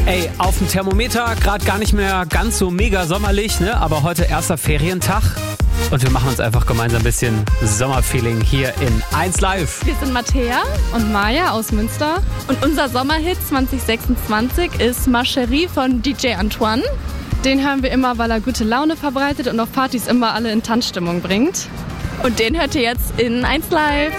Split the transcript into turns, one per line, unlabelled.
Ey, auf dem Thermometer gerade gar nicht mehr ganz so mega sommerlich, ne? Aber heute erster Ferientag und wir machen uns einfach gemeinsam ein bisschen Sommerfeeling hier in 1 Live.
Wir sind Mattea und Maja aus Münster und unser Sommerhit 2026 ist Ma Chérie von DJ Antoine. Den hören wir immer, weil er gute Laune verbreitet und auf Partys immer alle in Tanzstimmung bringt. Und den hört ihr jetzt in 1 Live.